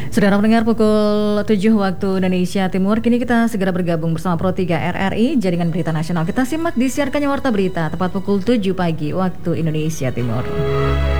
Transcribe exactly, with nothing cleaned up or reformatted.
Saudara mendengar pukul tujuh waktu Indonesia Timur, kini kita segera bergabung bersama Pro tiga R R I, Jaringan Berita Nasional. Kita simak disiarkannya Warta Berita tepat pukul tujuh pagi waktu Indonesia Timur.